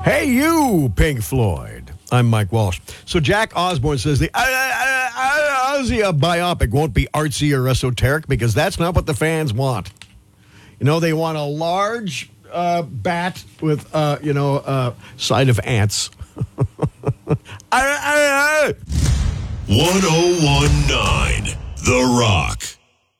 Hey, you, Pink Floyd. I'm Mike Walsh. So Jack Osborne says the Ozzy biopic won't be artsy or esoteric because that's not what the fans want. You know, they want a large bat with, side of ants. 1019 The Rock.